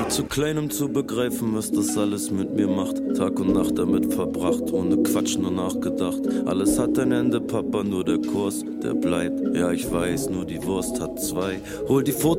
Zu klein, um zu begreifen, was das alles mit mir macht. Tag und Nacht damit verbracht, ohne Quatsch nur nachgedacht. Alles hat ein Ende, Papa, nur der Kurs, der bleibt. Ja, ich weiß, nur die Wurst hat zwei. Hol die Fotos